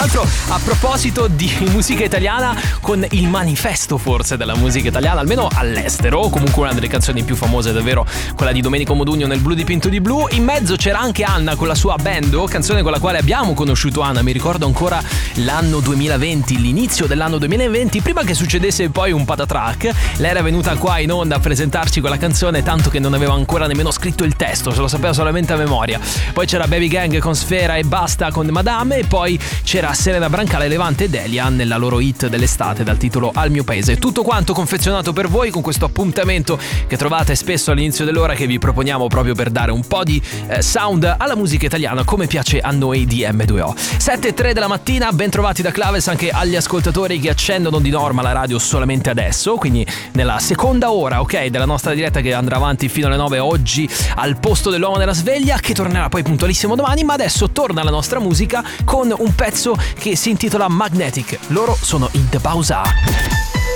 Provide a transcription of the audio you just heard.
A proposito di musica italiana, con il manifesto forse della musica italiana, almeno all'estero, comunque una delle canzoni più famose davvero, quella di Domenico Modugno nel Blu dipinto di blu. In mezzo c'era anche Anna con la sua Bendo, canzone con la quale abbiamo conosciuto Anna, mi ricordo ancora l'anno 2020, l'inizio dell'anno 2020, prima che succedesse poi un patatrack. Lei era venuta qua in onda a presentarci quella canzone, tanto che non aveva ancora nemmeno scritto il testo, se lo sapeva solamente a memoria. Poi c'era Baby Gang con Sfera e Basta con Madame, e poi c'era Serena Brancale, Levante e Delia nella loro hit dell'estate dal titolo Al mio paese. Tutto quanto confezionato per voi con questo appuntamento che trovate spesso all'inizio dell'ora, che vi proponiamo proprio per dare un po' di sound alla musica italiana come piace a noi di M2O. 7:03 della mattina, ben trovati da Claves anche agli ascoltatori che accendono di norma la radio solamente adesso, quindi nella seconda ora, ok, della nostra diretta che andrà avanti fino alle 9 oggi al posto dell'uomo della sveglia, che tornerà poi puntualissimo domani. Ma adesso torna la nostra musica con un pezzo che si intitola Magnetic. Loro sono in The Pausa.